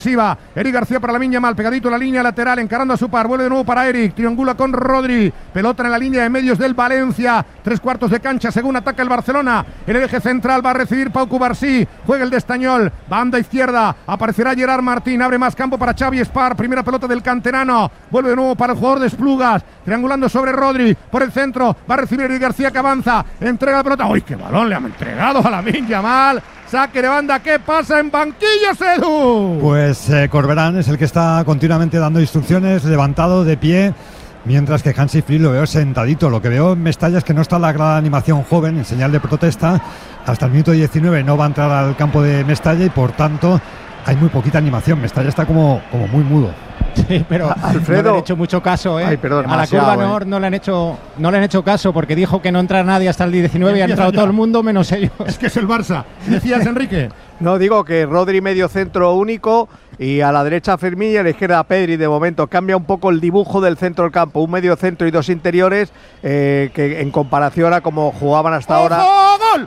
Eric García para Lamine Yamal, pegadito a la línea lateral, encarando a su par, vuelve de nuevo para Eric, triangula con Rodri, pelota en la línea de medios del Valencia, 3/4 de cancha según ataca el Barcelona, en el eje central va a recibir Pau Cubarsí, juega el de Estañol, banda izquierda, aparecerá Gerard Martín, abre más campo para Xavi Espar, primera pelota del canterano, vuelve de nuevo para el jugador de Esplugas, triangulando sobre Rodri, por el centro, va a recibir Eric García que avanza, entrega la pelota, ¡uy, qué balón le han entregado a Lamine Yamal! Saque de banda, ¿qué pasa en banquillos, Edu? Pues Corberán es el que está continuamente dando instrucciones, levantado de pie, mientras que Hansi Flick lo veo sentadito. Lo que veo en Mestalla es que no está la gran animación joven, en señal de protesta. Hasta el minuto 19 no va a entrar al campo de Mestalla y por tanto hay muy poquita animación. Mestalla está como muy mudo. Sí, pero Alfredo, no le han hecho mucho caso, ¿eh? Ay, perdón, a la curva no le han hecho caso porque dijo que no entra nadie hasta el 19 y ha entrado todo el mundo menos ellos. Es que es el Barça. ¿Decías, Enrique? No, digo que Rodri medio centro único y a la derecha Fermín y a la izquierda Pedri. De momento cambia un poco el dibujo del centro del campo, un medio centro y dos interiores que en comparación a como jugaban hasta ahora. ¡Gol!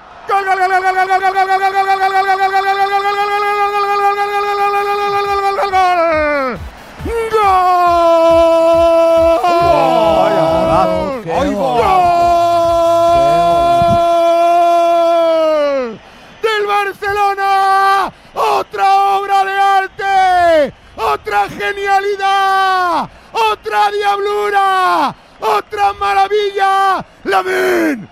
¡Del Barcelona! ¡Otra obra de arte! ¡Otra genialidad! ¡Otra diablura! ¡Otra maravilla! ¡Lamine!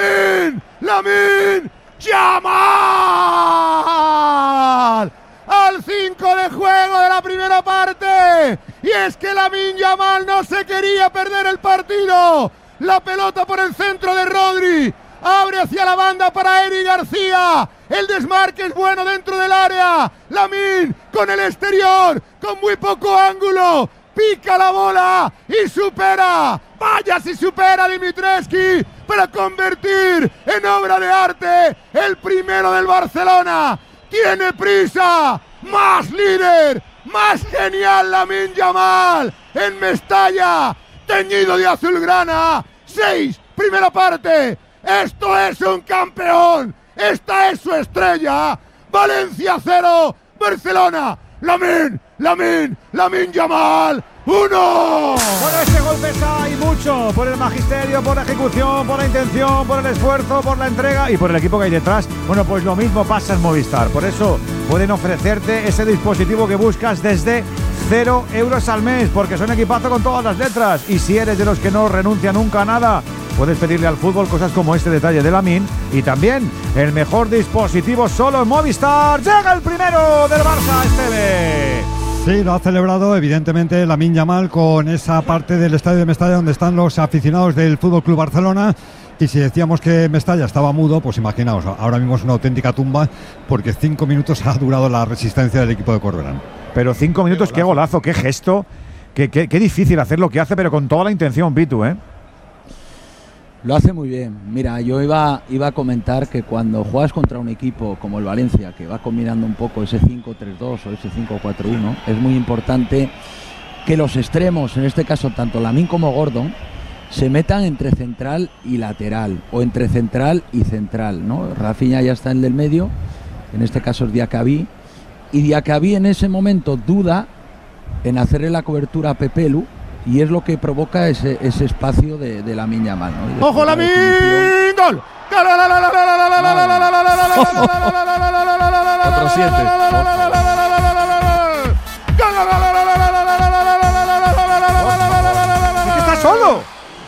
¡Yamal! Al 5 de juego de la primera parte. Y es que Lamine Yamal no se quería perder el partido. La pelota por el centro de Rodri. Abre hacia la banda para Eric García. El desmarque es bueno dentro del área. Lamine con el exterior, con muy poco ángulo. Pica la bola y supera. Vaya si supera Dimitrescu para convertir en obra de arte el primero del Barcelona. Tiene prisa, más líder, más genial Lamine Yamal en Mestalla, teñido de azulgrana. 6, primera parte. Esto es un campeón. Esta es su estrella. Valencia 0, Barcelona. Lamine Yamal 1. Por ese gol pesa y mucho, por el magisterio, por la ejecución, por la intención, por el esfuerzo, por la entrega y por el equipo que hay detrás. Bueno, pues lo mismo pasa en Movistar. Por eso pueden ofrecerte ese dispositivo que buscas desde 0 euros al mes, porque son equipazo con todas las letras. Y si eres de los que no renuncia nunca a nada, puedes pedirle al fútbol cosas como este detalle de Lamine y también el mejor dispositivo solo en Movistar. Llega el primero del Barça, Esteve. Sí, lo ha celebrado evidentemente Lamine Yamal con esa parte del estadio de Mestalla donde están los aficionados del FC Barcelona. Y si decíamos que Mestalla estaba mudo, pues imaginaos, ahora mismo es una auténtica tumba porque 5 minutos ha durado la resistencia del equipo de Corberán. Pero 5 minutos, qué golazo, qué gesto, qué difícil hacer lo que hace, pero con toda la intención, Pitu, ¿eh? Lo hace muy bien. Mira, yo iba a comentar que cuando juegas contra un equipo como el Valencia, que va combinando un poco ese 5-3-2 o ese 5-4-1, es muy importante que los extremos, en este caso tanto Lamine como Gordon, se metan entre central y lateral, o entre central y central, ¿no? Rafinha ya está en el del medio, en este caso es Diakabi, y Diakabi en ese momento duda en hacerle la cobertura a Pepelu, y es lo que provoca ese espacio de Lamine Yamal, ¿no? ¡Ojo, Lamine! ¡Gol! Otro 7. ¡Está solo!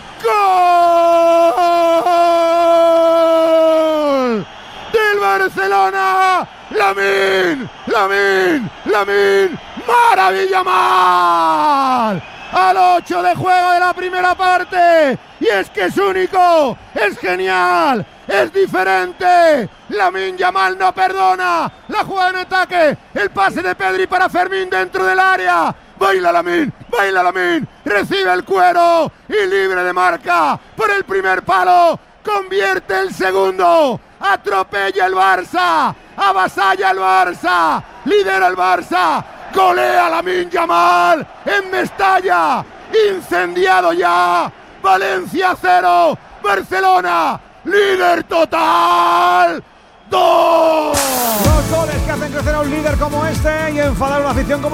¡Gol! ¡Del Barcelona! ¡Lamine! ¡Maravilla mal! Al 8 de juego de la primera parte. Y es que es único, es genial, es diferente. Lamine Yamal no perdona. La jugada en ataque, el pase de Pedri para Fermín dentro del área. Baila Lamine. Recibe el cuero y libre de marca por el primer palo. Convierte el segundo. Atropella el Barça. Avasalla el Barça. Lidera el Barça. Golea Lamine Yamal en Mestalla. Incendiado ya. Valencia 0, Barcelona líder total. ¡Dos! Los goles que hacen crecer a un líder como este y enfadar a una afición como